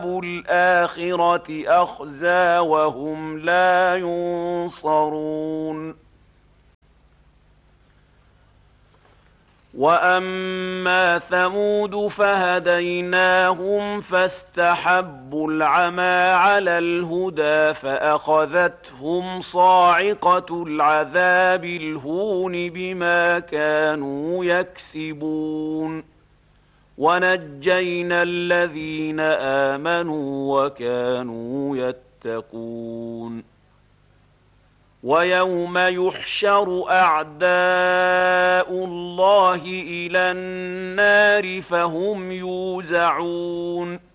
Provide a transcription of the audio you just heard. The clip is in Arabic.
الآخرة أخزى وهم لا ينصرون. وأما ثمود فهديناهم فاستحبوا العمى على الهدى فأخذتهم صاعقة العذاب الهون بما كانوا يكسبون. ونجينا الذين آمنوا وكانوا يتقون. ويوم يحشر أعداء الله إلى النار فهم يوزعون.